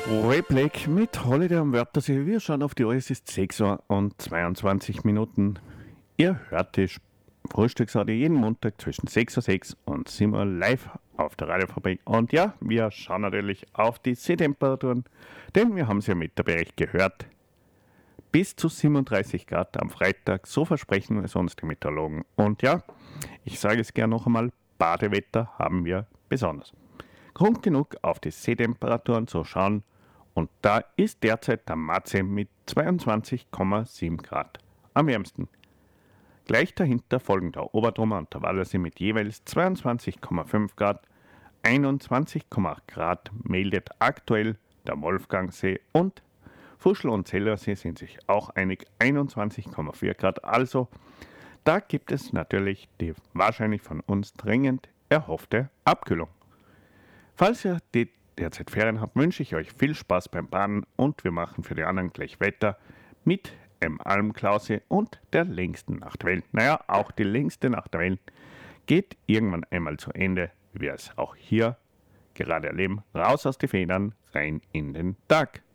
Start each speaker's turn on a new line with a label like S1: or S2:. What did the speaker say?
S1: Reblick mit Holiday am Wörthersee. Wir schauen auf die Uhr, es ist 6 Uhr und 22 Minuten. Ihr hört die Frühstücksradio jeden Montag zwischen 6.06 Uhr und 7 Uhr live auf der Radiofabrik. Und ja, wir schauen natürlich auf die Seetemperaturen, denn wir haben es ja mit der Bericht gehört. Bis zu 37 Grad am Freitag, so versprechen es uns die Meteorologen. Und ja, ich sage es gerne noch einmal, Badewetter haben wir besonders. Grund genug auf die Seetemperaturen zu schauen. Und da ist derzeit der Matze mit 22,7 Grad am wärmsten. Gleich dahinter folgen der Obertrummer und der Wallersee mit jeweils 22,5 Grad, 21,8 Grad meldet aktuell der Wolfgangsee und Fuschl und Zellersee sind sich auch einig, 21,4 Grad. Also da gibt es natürlich die wahrscheinlich von uns dringend erhoffte Abkühlung. Falls ihr die derzeit Ferien habt, wünsche ich euch viel Spaß beim Baden und wir machen für die anderen gleich Wetter mit Almklause und der längsten Nacht der Welt. Naja, auch die längste Nacht der Welt geht irgendwann einmal zu Ende, wie wir es auch hier gerade erleben. Raus aus den Federn, rein in den Tag.